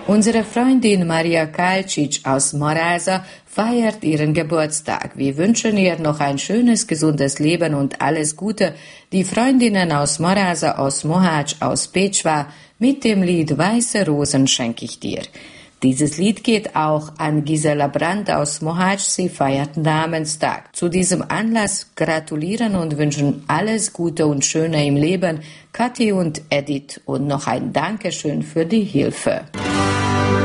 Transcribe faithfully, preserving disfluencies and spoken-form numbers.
Unsere Freundin Maria Kalcic aus Moraza feiert ihren Geburtstag. Wir wünschen ihr noch ein schönes, gesundes Leben und alles Gute. Die Freundinnen aus Moraza, aus Mohács, aus Pécsva mit dem Lied Weiße Rosen schenke ich dir. Dieses Lied geht auch an Gisela Brandt aus Mohács. Sie feiert Namenstag. Zu diesem Anlass gratulieren und wünschen alles Gute und Schöne im Leben Kathi und Edith und noch ein Dankeschön für die Hilfe.